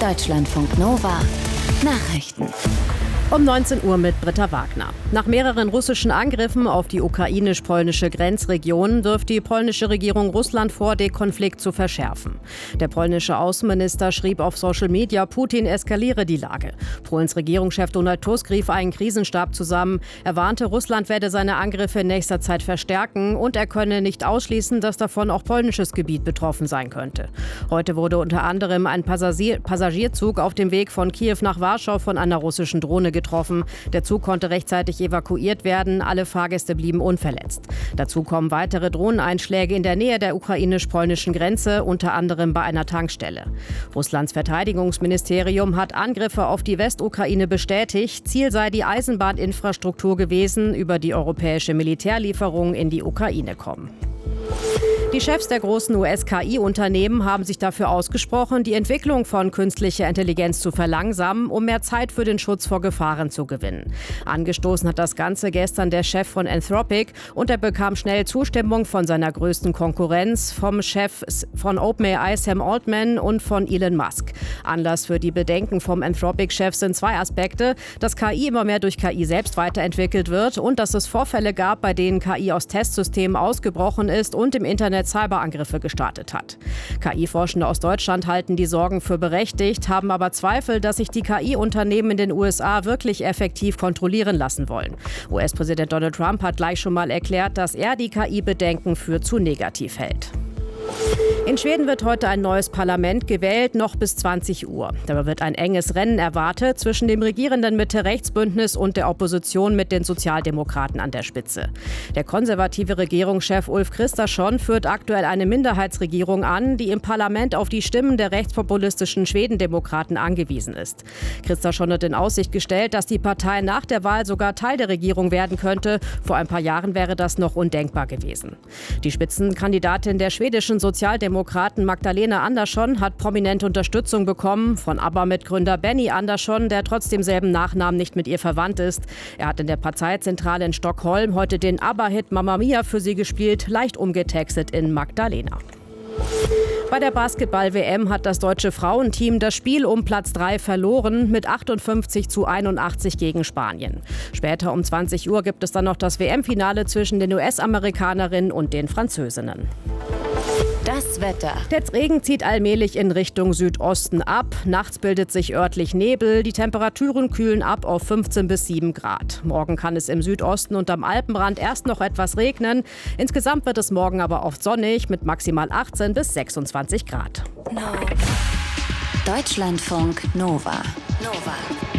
Deutschlandfunk Nova Nachrichten. Um 19 Uhr mit Britta Wagner. Nach mehreren russischen Angriffen auf die ukrainisch-polnische Grenzregion wirft die polnische Regierung Russland vor, den Konflikt zu verschärfen. Der polnische Außenminister schrieb auf Social Media, Putin eskaliere die Lage. Polens Regierungschef Donald Tusk rief einen Krisenstab zusammen. Er warnte, Russland werde seine Angriffe in nächster Zeit verstärken und er könne nicht ausschließen, dass davon auch polnisches Gebiet betroffen sein könnte. Heute wurde unter anderem ein Passagierzug auf dem Weg von Kiew nach Warschau von einer russischen Drohne getroffen. Der Zug konnte rechtzeitig evakuiert werden, alle Fahrgäste blieben unverletzt. Dazu kommen weitere Drohneneinschläge in der Nähe der ukrainisch-polnischen Grenze, unter anderem bei einer Tankstelle. Russlands Verteidigungsministerium hat Angriffe auf die Westukraine bestätigt. Ziel sei die Eisenbahninfrastruktur gewesen, über die europäische Militärlieferungen in die Ukraine kommen. Die Chefs der großen US-KI-Unternehmen haben sich dafür ausgesprochen, die Entwicklung von künstlicher Intelligenz zu verlangsamen, um mehr Zeit für den Schutz vor Gefahren zu gewinnen. Angestoßen hat das Ganze gestern der Chef von Anthropic und er bekam schnell Zustimmung von seiner größten Konkurrenz, vom Chef von OpenAI Sam Altman und von Elon Musk. Anlass für die Bedenken vom Anthropic-Chef sind zwei Aspekte, dass KI immer mehr durch KI selbst weiterentwickelt wird und dass es Vorfälle gab, bei denen KI aus Testsystemen ausgebrochen ist und im Internet Cyberangriffe gestartet hat. KI-Forschende aus Deutschland halten die Sorgen für berechtigt, haben aber Zweifel, dass sich die KI-Unternehmen in den USA wirklich effektiv kontrollieren lassen wollen. US-Präsident Donald Trump hat gleich schon mal erklärt, dass er die KI-Bedenken für zu negativ hält. In Schweden wird heute ein neues Parlament gewählt, noch bis 20 Uhr. Dabei wird ein enges Rennen erwartet zwischen dem regierenden Mitte-Rechts-Bündnis und der Opposition mit den Sozialdemokraten an der Spitze. Der konservative Regierungschef Ulf Kristersson führt aktuell eine Minderheitsregierung an, die im Parlament auf die Stimmen der rechtspopulistischen Schwedendemokraten angewiesen ist. Kristersson hat in Aussicht gestellt, dass die Partei nach der Wahl sogar Teil der Regierung werden könnte. Vor ein paar Jahren wäre das noch undenkbar gewesen. Die Spitzenkandidatin der schwedischen Sozialdemokraten Magdalena Andersson hat prominente Unterstützung bekommen von ABBA-Mitgründer Benny Andersson, der trotz demselben Nachnamen nicht mit ihr verwandt ist. Er hat in der Parteizentrale in Stockholm heute den ABBA-Hit Mamma Mia für sie gespielt, leicht umgetextet in Magdalena. Bei der Basketball-WM hat das deutsche Frauenteam das Spiel um Platz 3 verloren mit 58:81 gegen Spanien. Später um 20 Uhr gibt es dann noch das WM-Finale zwischen den US-Amerikanerinnen und den Französinnen. Das Wetter. Der Regen zieht allmählich in Richtung Südosten ab. Nachts bildet sich örtlich Nebel. Die Temperaturen kühlen ab auf 15 bis 7 Grad. Morgen kann es im Südosten und am Alpenrand erst noch etwas regnen. Insgesamt wird es morgen aber oft sonnig mit maximal 18 bis 26 Grad. Deutschlandfunk Nova.